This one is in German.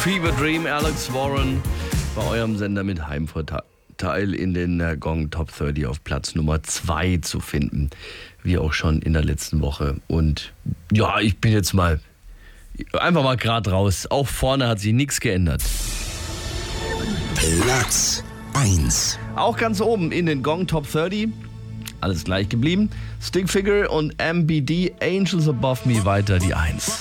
Fever Dream, Alex Warren bei eurem Sender mit Heimvorteil in den Gong Top 30 auf Platz Nummer 2 zu finden. Wie auch schon in der letzten Woche. Und ja, ich bin jetzt mal einfach mal gerade raus. Auch vorne hat sich nichts geändert. Platz 1. Auch ganz oben in den Gong Top 30. Alles gleich geblieben. Stickfigure und MBD, Angels Above Me weiter die 1.